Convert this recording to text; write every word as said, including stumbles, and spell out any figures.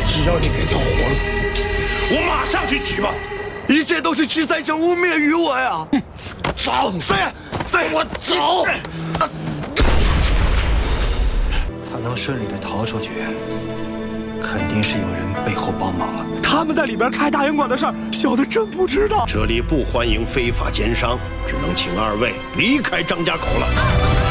只要你给条活路，我马上去举报。 一切都是志在想污蔑于我呀！ 走， 飞飞， 我走。 他能顺利的逃出去，肯定是有人背后帮忙了。 他们在里边开大洋馆的事儿，小的真不知道。 这里不欢迎非法奸商，只能请二位离开张家口了。